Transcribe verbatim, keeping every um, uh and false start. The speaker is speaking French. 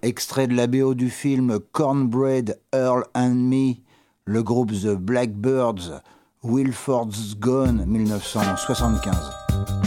extrait de la B O du film Cornbread, Earl and Me, le groupe The Blackbirds, Wilford's Gone, mille neuf cent soixante-quinze.